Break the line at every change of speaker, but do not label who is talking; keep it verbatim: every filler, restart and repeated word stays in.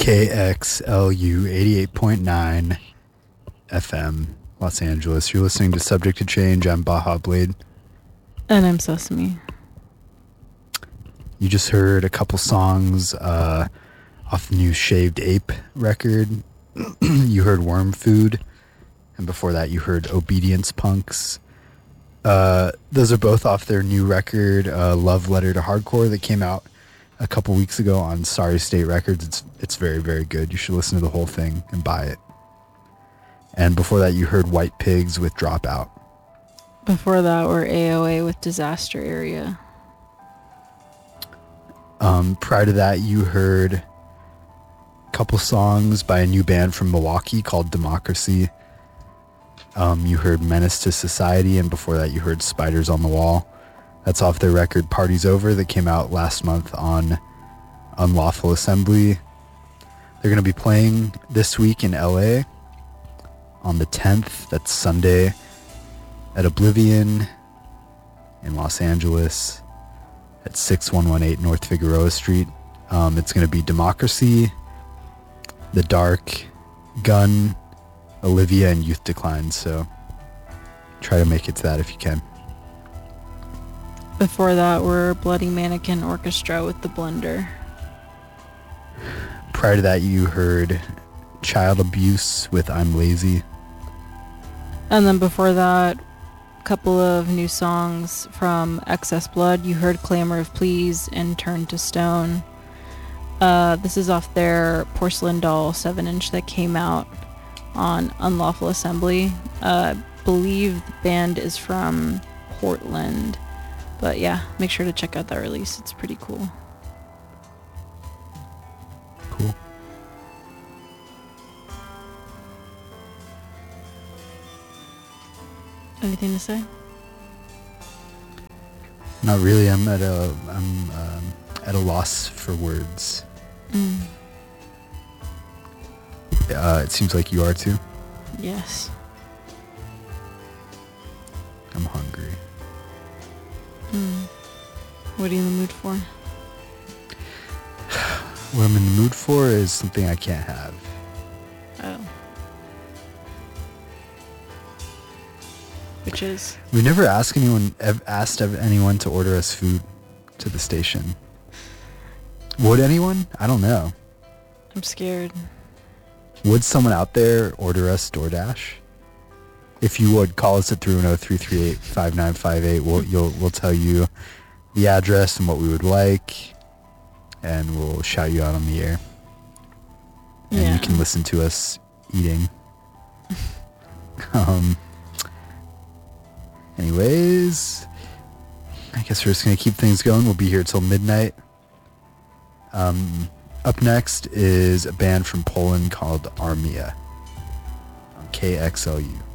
K X L U eighty-eight point nine F M, Los Angeles. You're listening to Subject to Change. I'm Baja Blade.
And I'm Sesame.
You just heard a couple songs uh, off the new Shaved Ape record. You heard Worm Food. And before that, you heard Obedience Punks. Uh, those are both off their new record, uh, Love Letter to Hardcore, that came out a couple weeks ago on Sorry State Records. It's it's very, very good. You should listen to the whole thing and buy it. And before that, you heard White Pigs with Dropout.
Before that, we're A O A with Disaster Area.
Um, prior to that, you heard a couple songs by a new band from Milwaukee called Democracy. Um, you heard Menace to Society, and before that, you heard Spiders on the Wall. That's off their record Party's Over that came out last month on Unlawful Assembly. They're going to be playing this week in L A on the tenth. That's Sunday at Oblivion in Los Angeles at six one one eight North Figueroa Street. Um, it's going to be Democracy, The Dark, Gun, Olivia, and Youth Decline. So try to make it to that if you can.
Before that, we're Bloody Mannequin Orchestra with The Blender.
Prior to that, you heard Child Abuse with I'm Lazy.
And then before that, a couple of new songs from Excess Blood. You heard Clamor of Please and Turn to Stone. Uh, this is off their Porcelain Doll seven inch that came out on Unlawful Assembly. Uh, I believe the band is from Portland. But yeah, make sure to check out that release. It's pretty cool.
Cool.
Anything to say?
Not really. I'm at a I'm um, at a loss for words.
Mm.
Uh, it seems like you are too.
Yes.
I'm hungry.
Mm. What are you in the mood for?
What I'm in the mood for is something I can't have.
Oh. Which is?
We never asked anyone ev- asked ev- anyone to order us food to the station. Would anyone? I don't know.
I'm scared.
Would someone out there order us DoorDash? If you would, call us at three one zero, three three eight, five nine five eight. We'll, you'll, we'll tell you the address and what we would like, and we'll shout you out on the air. And
Yeah.
you can listen to us eating. um. Anyways, I guess we're just going to keep things going. We'll be here till midnight. Um, up next is a band from Poland called Armia on K X L U.